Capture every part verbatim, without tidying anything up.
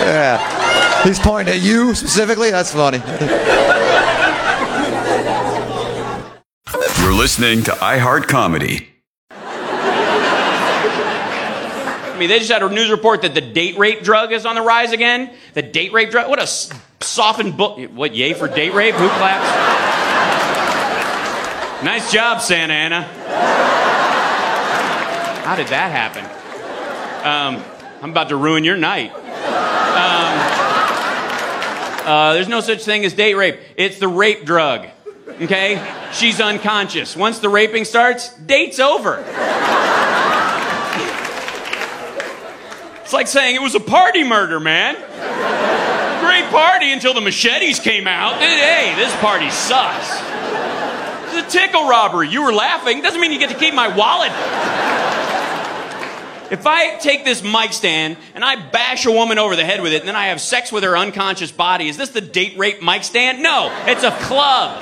Yeah. He's pointing at you specifically? That's funny. You're listening to iHeart Comedy. I mean, they just had a news report that the date rape drug is on the rise again. The date rape drug? What a s- softened book. What, yay for date rape? Who claps? Nice job, Santa Ana. How did that happen? Um, I'm about to ruin your night. Um, uh, there's no such thing as date rape. It's the rape drug. Okay? She's unconscious. Once the raping starts, date's over. It's like saying it was a party murder, man. Great party until the machetes came out. Hey, this party sucks. It's a tickle robbery. You were laughing. Doesn't mean you get to keep my wallet. If I take this mic stand and I bash a woman over the head with it and then I have sex with her unconscious body, is this the date rape mic stand? No, it's a club.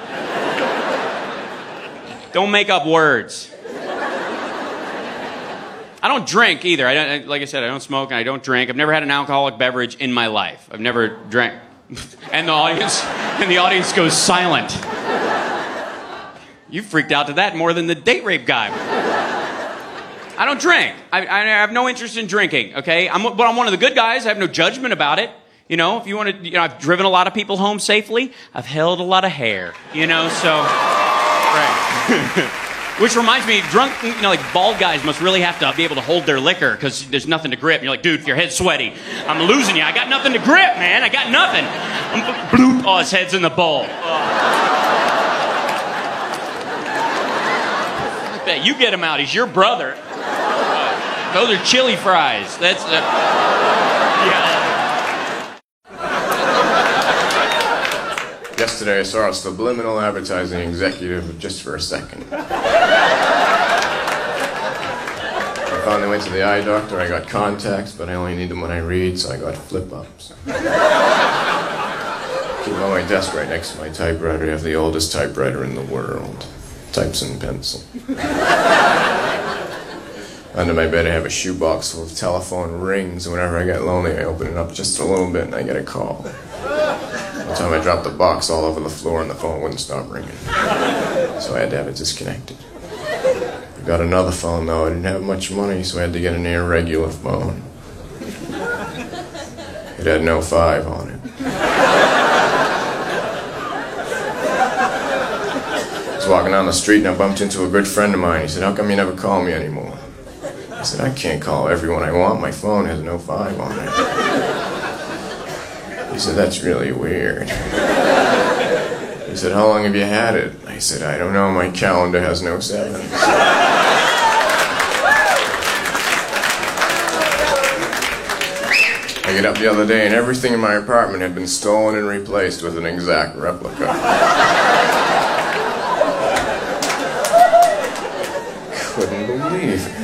Don't make up words. I don't drink either. I don't, like I said, I don't smoke and I don't drink. I've never had an alcoholic beverage in my life. I've never drank. And the audience, and the audience goes silent. You freaked out to that more than the date rape guy. I don't drink. I, I have no interest in drinking, okay? I'm, but I'm one of the good guys. I have no judgment about it. You know, if you want to, you know, I've driven a lot of people home safely. I've held a lot of hair, you know, so, right. Which reminds me, drunk, you know, like bald guys must really have to be able to hold their liquor because there's nothing to grip. And you're like, dude, if your head's sweaty, I'm losing you. I got nothing to grip, man. I got nothing. I'm, bloop. Oh, his head's in the bowl. Oh. You get him out. He's your brother. Uh, those are chili fries. That's, uh, yeah. Yesterday I saw a subliminal advertising executive just for a second. I finally went to the eye doctor. I got contacts, but I only need them when I read, so I got flip-ups. Keep on my desk right next to my typewriter. I have the oldest typewriter in the world. Types in pencil. Under my bed I have a shoebox full of telephone rings, and whenever I get lonely I open it up just a little bit and I get a call. One time I dropped the box all over the floor and the phone wouldn't stop ringing. So I had to have it disconnected. I got another phone though. I didn't have much money, so I had to get an irregular phone. It had no five on it. I was walking down the street and I bumped into a good friend of mine. He said, "How come you never call me anymore?" I said, "I can't call everyone I want. My phone has no five on it." He said, "That's really weird." He said, "How long have you had it?" I said, "I don't know. My calendar has no sevens." I get up the other day and everything in my apartment had been stolen and replaced with an exact replica. Couldn't believe it.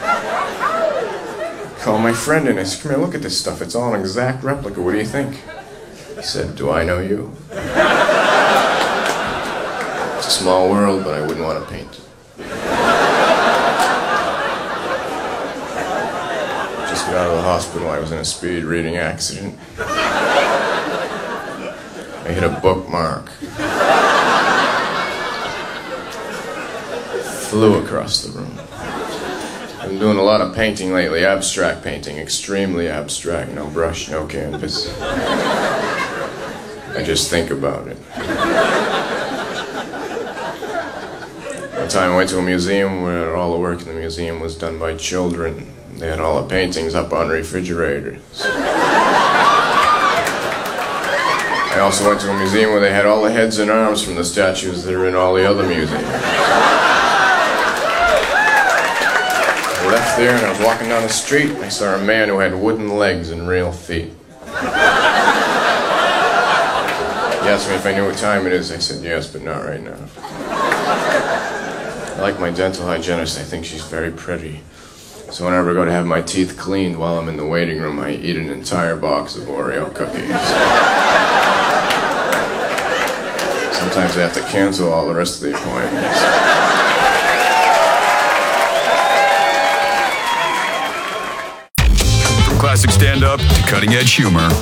Called my friend and I said, "Come here, look at this stuff. It's all an exact replica. What do you think?" He said, "Do I know you?" It's a small world, but I wouldn't want to paint it. Just got out of the hospital. I was in a speed reading accident. I hit a bookmark. Flew across the room. I've been doing a lot of painting lately, abstract painting, extremely abstract, no brush, no canvas. I just think about it. One time I went to a museum where all the work in the museum was done by children. They had all the paintings up on refrigerators. I also went to a museum where they had all the heads and arms from the statues that are in all the other museums. I left there and I was walking down the street and I saw a man who had wooden legs and real feet. He asked me if I knew what time it is. I said yes, but not right now. I like my dental hygienist. I think she's very pretty. So whenever I go to have my teeth cleaned while I'm in the waiting room, I eat an entire box of Oreo cookies. Sometimes I have to cancel all the rest of the appointments. From classic stand-up to cutting-edge humor,